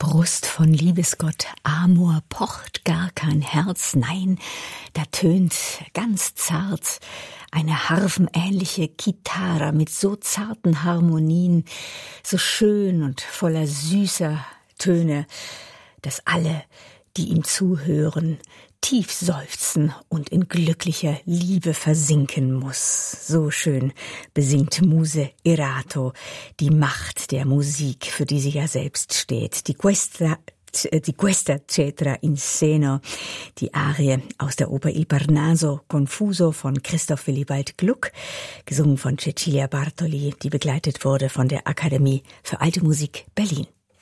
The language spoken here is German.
Brust von Liebesgott Amor pocht gar kein Herz, nein, da tönt ganz zart eine harfenähnliche Chitarra mit so zarten Harmonien, so schön und voller süßer Töne, dass alle, die ihm zuhören, tief seufzen und in glücklicher Liebe versinken muss. So schön besingt Muse Erato die Macht der Musik, für die sie ja selbst steht. Die Questa Cetra in Seno, die Arie aus der Oper Il Parnaso Confuso von Christoph Willibald Gluck, gesungen von Cecilia Bartoli, die begleitet wurde von der Akademie für Alte Musik Berlin.